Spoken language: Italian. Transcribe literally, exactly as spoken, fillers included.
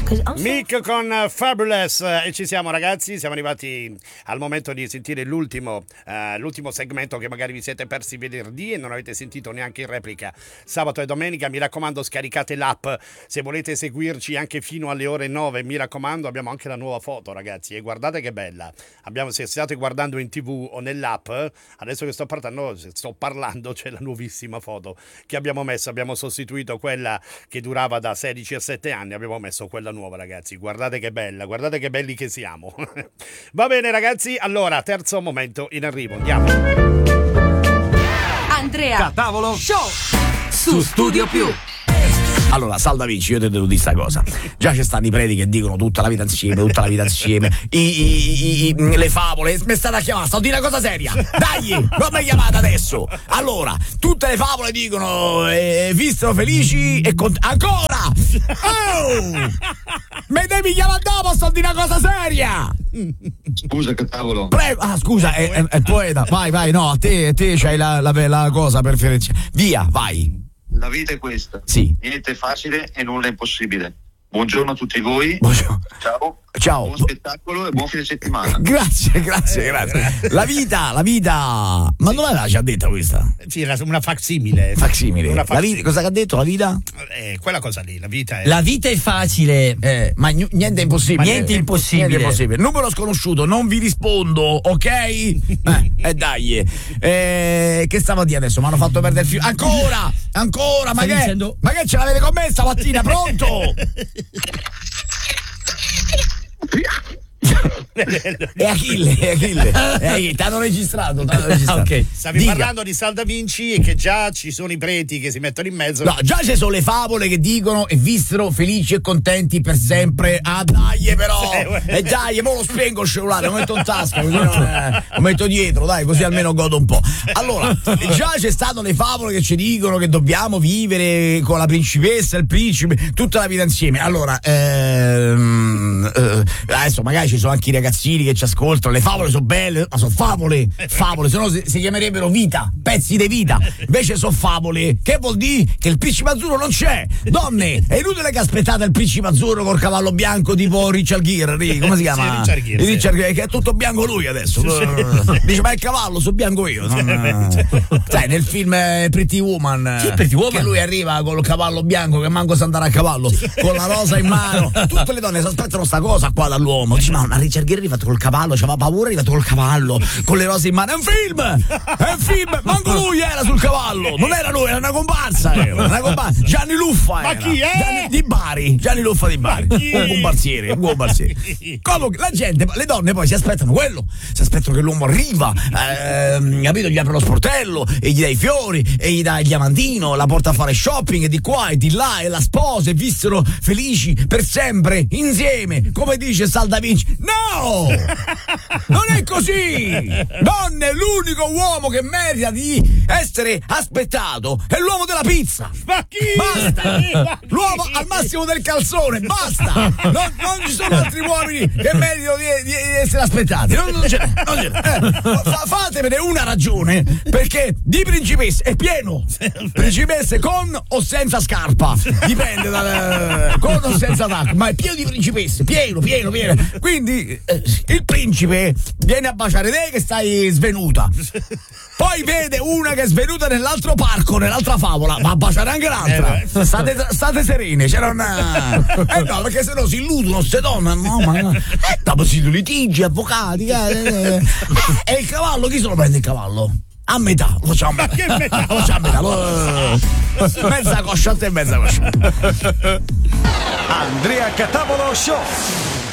Mick con Fabulous, e ci siamo ragazzi, siamo arrivati al momento di sentire l'ultimo, uh, l'ultimo segmento che magari vi siete persi venerdì e non avete sentito neanche in replica sabato e domenica. Mi raccomando, scaricate l'app se volete seguirci anche fino alle ore nove, mi raccomando. Abbiamo anche la nuova foto ragazzi e guardate che bella. Abbiamo, se state guardando in tv o nell'app, adesso che sto parlando, sto parlando c'è la nuovissima foto che abbiamo messo. Abbiamo sostituito quella che durava da sedici a sette anni, abbiamo messo quella nuova ragazzi, guardate che bella, guardate che belli che siamo. Va bene ragazzi, allora terzo momento in arrivo, andiamo. Andrea Catavolo Show su Studio Più. Allora, Salda Vinci, io ti devo dire sta cosa. Già ci stanno i preti che dicono tutta la vita insieme, tutta la vita insieme. I, i, i, le favole, mi state a chiamare, sto a dire una cosa seria. Dai, non mi chiamate adesso. Allora, tutte le favole dicono eh, vissero felici e cont- ancora! Oh! Me devi chiamare dopo, sto a dire una cosa seria! Scusa, che cavolo. Prego, ah scusa, è, è, è poeta. Vai, vai, no, a te, a te c'hai la, la, la cosa preferenziale. Via, vai. La vita è questa. Sì. Niente è facile e nulla è impossibile. Buongiorno a tutti voi. Buongiorno. Ciao. Ciao. Buon spettacolo e buon fine settimana. Grazie, grazie, grazie. La vita, la vita. Ma dove l'ha già detta questa? Sì, una facsimile. Facsimile. Una facsimile. La vita, cosa ha detto la vita? Eh, quella cosa lì, la vita è. La vita è facile. Eh, ma n- niente è impossibile. Niente è impossibile. Niente è impossibile. Numero sconosciuto, non vi rispondo, ok? Eh, eh dai. Eh, che stavo a dire adesso? Mi hanno fatto perdere il filo. Ancora! Ancora! Ma che, dicendo... ma che ce l'avete con me stamattina? Pronto? È Achille, è Achille. È Achille. T'hanno registrato, t'hanno registrato. Ok. Stavi Dica. parlando di Salda Vinci e che già ci sono i preti che si mettono in mezzo. No, già ci sono le favole che dicono e vissero felici e contenti per sempre. Ah dai però! E eh, dai, mo lo spengo il cellulare, lo metto in tasca, così non, eh, lo metto dietro, dai, così almeno godo un po'. Allora, già c'è stato le favole che ci dicono che dobbiamo vivere con la principessa, il principe, tutta la vita insieme. Allora, ehm, eh, adesso magari ci sono anche i ragazzini che ci ascoltano, le favole sono belle, ma sono favole, favole, se no si, si chiamerebbero vita, pezzi di vita. Invece sono favole, che vuol dire che il principe azzurro non c'è. Donne, è inutile che aspettate il principe azzurro col cavallo bianco tipo Richard Gere, come si chiama? Sì, Richard Gere, sì. Richard Gere, che è tutto bianco lui adesso. Dice, ma è il cavallo, sono bianco io. Sai, nel film eh, Pretty Woman, Sì, Pretty Woman, che lui arriva col cavallo bianco, che manco sa andare a cavallo, con la rosa in mano. Tutte le donne si aspettano sta cosa qua dall'uomo. Dice, ma una Richard Gere è arrivato col cavallo, c'aveva paura, è arrivato col cavallo, con le rose in mano. È un film! È un film! Manco lui era sul cavallo! Non era lui, era una comparsa! Era una comparsa. Gianni Luffa! Ma era. chi è? Gianni, di Bari! Gianni Luffa di Bari! Un comparsiere, un comparsiere. Comunque, la gente, le donne poi si aspettano quello, si aspettano che l'uomo arriva, ehm, capito? Gli apre lo sportello e gli dà i fiori e gli dà il diamantino, la porta a fare shopping e di qua e di là e la sposa e vissero felici per sempre insieme, come dice Salda Vinci. No! Non è così! Donne, l'unico uomo che merita di essere aspettato è l'uomo della pizza! Ma chi? Basta! Ma chi? L'uomo al massimo del calzone, basta! Non, non ci sono altri uomini che meritano di, di essere aspettati! Non, non ce n'è, non ce n'è. Eh, fa, fatemene una ragione, perché di principesse è pieno! Principesse con o senza scarpa, dipende dal. Con o senza tacco, ma è pieno di principesse, pieno, pieno, pieno. Quindi eh, il principe viene a baciare te che stai svenuta, poi vede una che è svenuta nell'altro parco, nell'altra favola, va a baciare anche l'altra. State, state serene, c'era una. Eh no, perché sennò si illudono ste donne, no, ma no. Eh, dopo si litigi, avvocati, eh, eh. E il cavallo, chi se lo prende il cavallo? A metà, lo facciamo a metà. Ma che metà? Lo facciamo a metà, lo... mezza coscia a te e mezza coscia. Andrea Catavolo Show.